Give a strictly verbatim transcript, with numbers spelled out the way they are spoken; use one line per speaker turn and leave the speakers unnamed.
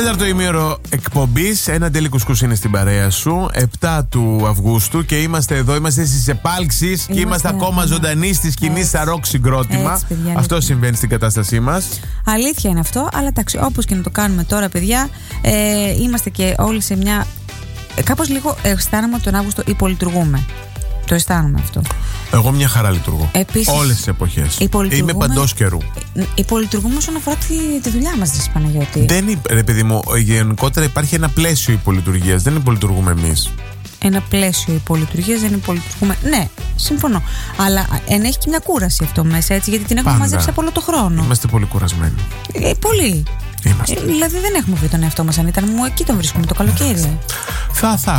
Τέταρτο ημίωρο εκπομπής. Ένα τέλει κουσκούς είναι στην παρέα σου. επτά του Αυγούστου και είμαστε εδώ. Είμαστε στις επάλξεις και είμαστε ακόμα ναι. ζωντανοί στη σκηνή στα ροκ συγκρότημα. Έτσι, παιδιά, αυτό συμβαίνει στην κατάστασή μας.
Αλήθεια είναι αυτό, αλλά εντάξει, όπως και να το κάνουμε τώρα, παιδιά, ε, είμαστε και όλοι σε μια. Κάπως λίγο αισθάνομαι ότι τον Αύγουστο υπολειτουργούμε. Το αισθάνομαι αυτό.
Εγώ μια χαρά λειτουργώ.
Επίσης,
όλες τις εποχές. Είμαι παντός καιρού.
Υπολειτουργούμε όσον αφορά τη, τη δουλειά μας, της Παναγιώτη.
Δεν είναι, ρε παιδί μου, γενικότερα υπάρχει ένα πλαίσιο υπολειτουργίας. Δεν υπολειτουργούμε εμείς.
Ένα πλαίσιο υπολειτουργίας, δεν υπολειτουργούμε. Ναι, συμφωνώ. Αλλά ενέχει και μια κούραση αυτό μέσα, έτσι, γιατί την έχουμε Πάντα. μαζέψει από όλο το χρόνο.
Είμαστε πολύ κουρασμένοι.
Ε, πολύ.
Είμαστε.
Ε, δηλαδή δεν έχουμε βρει τον εαυτό μας. Αν ήταν μου, εκεί τον βρίσκουμε το καλοκαίρι.
Θα, θα.